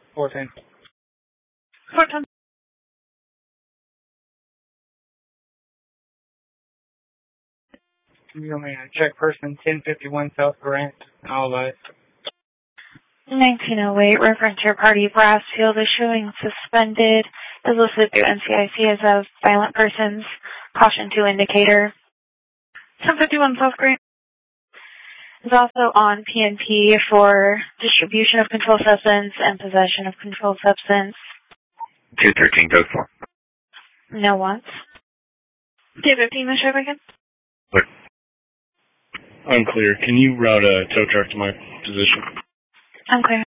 410. 410. You want me to check person 1051 South Grant, all that. 1908, reference to your party, Brassfield is showing suspended, is listed through NCIC as a violent persons, caution to indicator. 1051 South Grant is also on PNP for distribution of controlled substance and possession of controlled substance. 213 code 4. No wants. 215, Miss Sheriff again? What? Unclear. Can you route a tow truck to my position? I'm clear.